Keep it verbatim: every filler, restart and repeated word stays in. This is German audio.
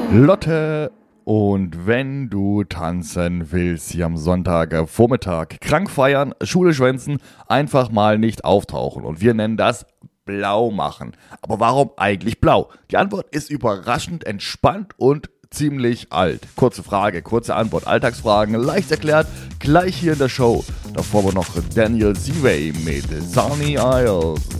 Lotte, und wenn du tanzen willst hier am Sonntagvormittag, krank feiern, Schule schwänzen, einfach mal nicht auftauchen. Und wir nennen das blau machen. Aber warum eigentlich blau? Die Antwort ist überraschend entspannt und ziemlich alt. Kurze Frage, kurze Antwort. Alltagsfragen, leicht erklärt, gleich hier in der Show. Davor aber noch Daniel Seaway mit Sunny Isles.